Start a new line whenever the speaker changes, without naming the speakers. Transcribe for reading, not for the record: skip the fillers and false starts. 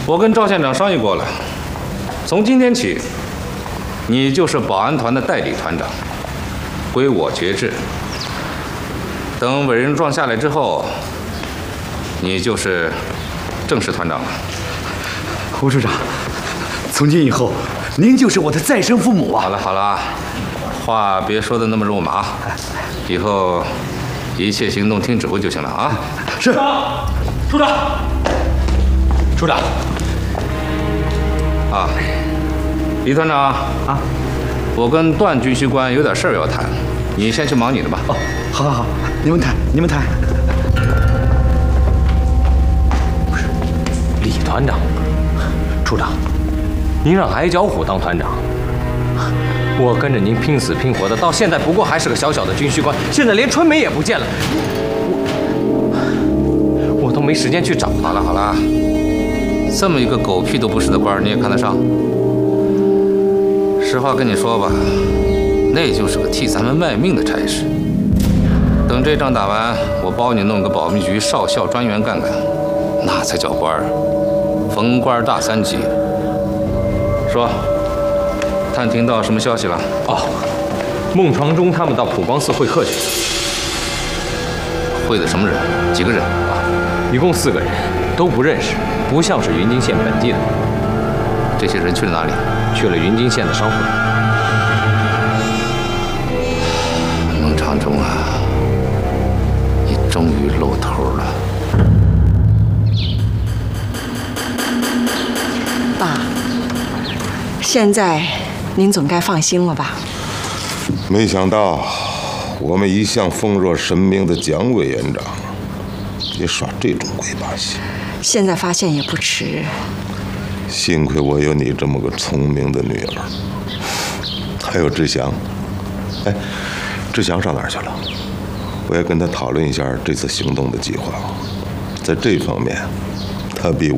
我跟赵县长商议过了，从今天起，你就是保安团的代理团长，归我节制。等委任状下来之后，你就是正式团长了。
胡处长，从今以后，您就是我的再生父母啊！
好了好了，话别说的那么肉麻，以后一切行动听指挥就行了啊！
是。
处长，处长，
啊，李团长啊，我跟段军需官有点事儿要谈，你先去忙你的吧。
哦，好好好，你们谈，你们谈。
不是，李团长，处长，您让矮脚虎当团长，我跟着您拼死拼活的，到现在不过还是个小小的军需官，现在连春梅也不见了，我都没时间去找。
好了好了，这么一个狗屁都不是的官，你也看得上？实话跟你说吧，那就是个替咱们卖命的差事。等这仗打完，我包你弄个保密局少校专员干干，那才叫官儿，逢官大3级。说，探听到什么消息了？
哦，孟传忠他们到普光寺会客去了。
会的什么人？几个人？
啊，一共4个人，都不认识，不像是云津县本地的。
这些人去了哪里？
去了云津县的商会。
孟长忠啊，你终于露头了。
爸，现在您总该放心了吧？
没想到我们一向奉若神明的蒋委员长也耍这种鬼把戏。
现在发现也不迟。
幸亏我有你这么个聪明的女儿。还有志祥，哎，志祥上哪儿去了？我也跟他讨论一下这次行动的计划。在这方面，他比